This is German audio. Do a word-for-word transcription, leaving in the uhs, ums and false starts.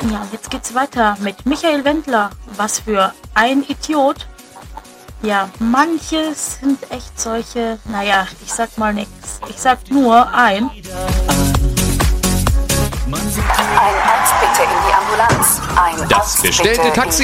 Ja, jetzt geht's weiter mit Michael Wendler. Was für ein Idiot. Ja, manche sind echt solche, naja, ich sag mal nichts. Ich sag nur ein. Ein Arzt bitte in die Ambulanz. Ein Das Arzt bestellte bitte Taxi